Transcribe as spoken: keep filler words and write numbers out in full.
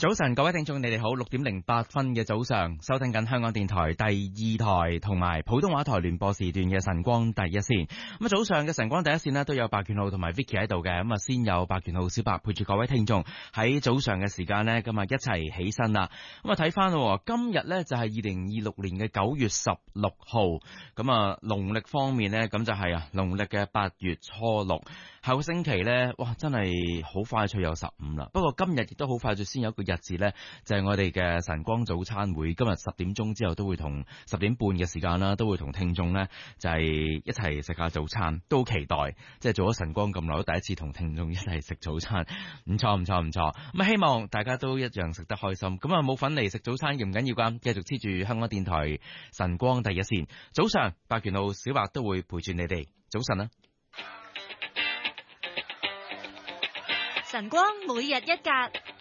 早晨，各位聽眾，你哋好，六點零八分嘅早上，收聽緊香港電台第二台同埋普通話台聯播時段嘅晨光第一線。咁啊，早上嘅晨光第一線呢，都有白權浩同埋 Vicky 喺度嘅。咁啊，先有白權浩小白陪住各位聽眾喺早上嘅時間呢，今日一齊起身啦。咁啊，睇翻咯，今日呢就係二零二六年嘅九月十六號。咁啊，農曆方面呢，咁就係啊，農曆嘅八月初六。下個星期呢，哇，真係好快脆有十五啦。不過今日亦都好快脆先有一個日子呢，就係我哋嘅晨光早餐會。今日十點鐘之後都會同十點半嘅時間啦，都會同聽眾呢就係一齊食下早餐，都好期待。即係做咗晨光咁耐，都第一次同聽眾一齊食早餐，唔錯唔錯唔錯。咁啊，希望大家都一樣食得開心。咁啊，冇份嚟食早餐嘅唔緊要噶，繼續黐住香港電台晨光第一線。早上白權浩小白都會陪住你哋。早晨啦。 晨光每日一格，